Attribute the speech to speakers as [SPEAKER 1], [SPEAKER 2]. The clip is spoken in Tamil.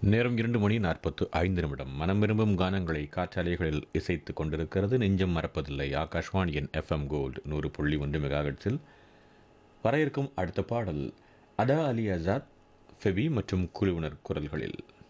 [SPEAKER 1] நேரம் 2:45 மனம் விரும்பும் கானங்களை காற்றாலைகளில் இசைத்துக் கொண்டிருக்கிறது. நெஞ்சம் மறப்பதில்லை. ஆகாஷ்வாணியின் FM கோல்டு 100.1 மெகாஹெர்ட்ஸில் வர இருக்கும் அடுத்த பாடல் அதா அலி ஆசாத், ஃபெபி மற்றும் குழுவினர் குரல்களில்.